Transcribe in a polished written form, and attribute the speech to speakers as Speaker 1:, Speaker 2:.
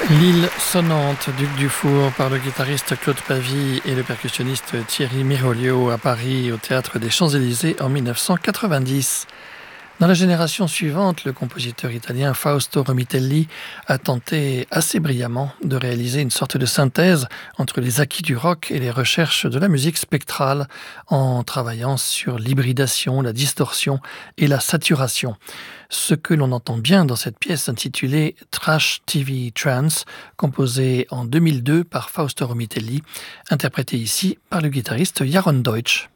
Speaker 1: L'île sonnante, Duc Dufour, par le guitariste Claude Pavie et le percussionniste Thierry Mirolio à Paris, au Théâtre des Champs-Élysées en 1990. Dans la génération suivante, le compositeur italien Fausto Romitelli a tenté assez brillamment de réaliser une sorte de synthèse entre les acquis du rock et les recherches de la musique spectrale, en travaillant sur l'hybridation, la distorsion et la saturation. Ce que l'on entend bien dans cette pièce intitulée Trash TV Trance, composée en 2002 par Fausto Romitelli, interprétée ici par le guitariste Jaron Deutsch.